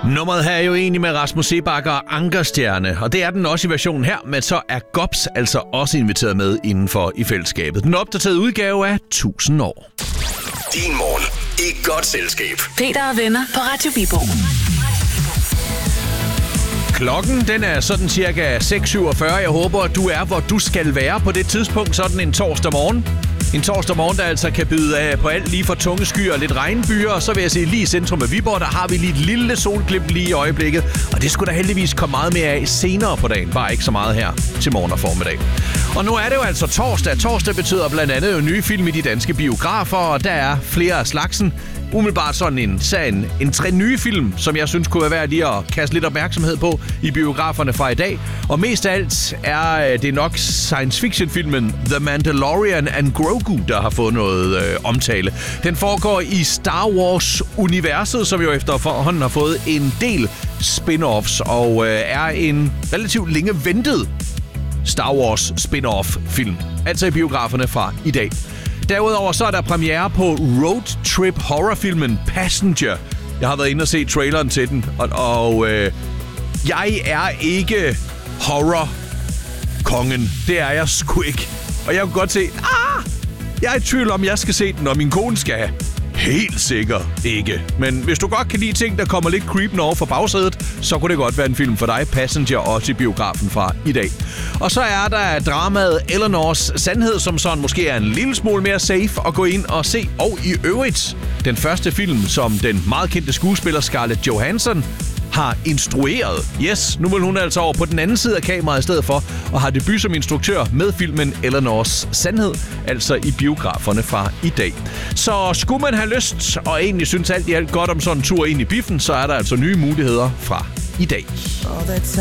Nummeret her er jo egentlig med Rasmus Seebach og Ankerstjerne, og det er den også i versionen her, men så er Gops altså også inviteret med indenfor i fællesskabet. Den opdaterede udgave af 1000 år. Din morgen i godt selskab. Peter og venner på Radio Viborg. Klokken den er sådan cirka 6.47. Jeg håber, at du er, hvor du skal være på det tidspunkt, sådan en torsdag morgen. En torsdag morgen, der altså kan byde af på alt lige fra tunge skyer og lidt regnbyer. Og så vil jeg sige, lige i centrum af Viborg, der har vi lige et lille solglimt lige i øjeblikket. Og det skulle der heldigvis komme meget mere af senere på dagen. Bare ikke så meget her til morgen og formiddag. Og nu er det jo altså torsdag. Torsdag betyder blandt andet jo nye film i de danske biografer, og der er flere af slagsen. Umiddelbart sådan en tre nye film, som jeg synes kunne være værd lige at kaste lidt opmærksomhed på i biograferne fra i dag. Og mest af alt er det nok science fiction filmen The Mandalorian and Grogu, der har fået noget omtale. Den foregår i Star Wars-universet, som jo efterhånden har fået en del spin-offs, og er en relativt længe ventet Star Wars spin-off film. Altså i biograferne fra i dag. Derudover så er der premiere på roadtrip horrorfilmen Passenger. Jeg har været inde og se traileren til den, og jeg er ikke horror-kongen. Det er jeg sgu ikke. Og jeg kunne godt se, jeg er i tvivl om, jeg skal se den, og min kone skal have. Helt sikkert ikke. Men hvis du godt kan lide ting, der kommer lidt creepende over for bagsædet, så kunne det godt være en film for dig. Passenger også i biografen fra i dag. Og så er der dramaet Eleanors Sandhed, som sådan måske er en lille smule mere safe at gå ind og se. Og i øvrigt, den første film, som den meget kendte skuespiller Scarlett Johansson har instrueret. Yes, nu vil hun altså over på den anden side af kameraet i stedet for, og har debut som instruktør med filmen Eleanors Sandhed, altså i biograferne fra i dag. Så skulle man have lyst, og egentlig synes alt i alt godt om sådan en tur ind i biffen, så er der altså nye muligheder fra i dag.